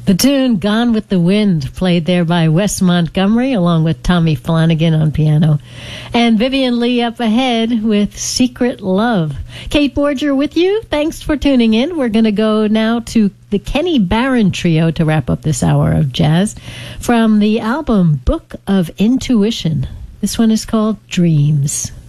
The tune Gone with the Wind, played there by Wes Montgomery, along with Tommy Flanagan on piano. And Vivian Lee up ahead with Secret Love. Kate Borger with you. Thanks for tuning in. We're going to go now to the Kenny Barron Trio to wrap up this hour of jazz from the album Book of Intuition. This one is called Dreams.